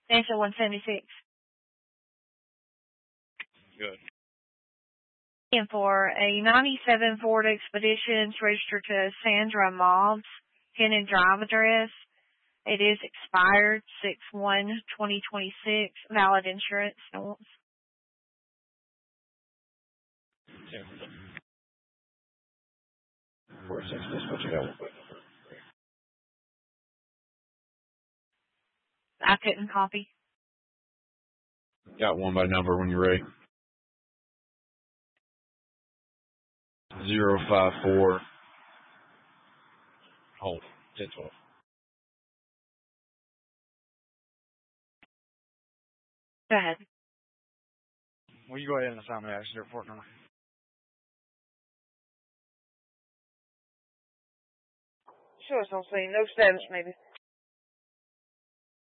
Extension 176. Good. And for a 97 Ford Expedition registered to Sandra Mobbs, Kennan Drive address. It is expired 6/1/2026. Valid insurance. 46, that's what you got. I couldn't copy. Got one by number when you're ready. 054. Hold. 1012. Go ahead. Will you go ahead and assign me the accident report number? Sure, so I'm saying no status, maybe.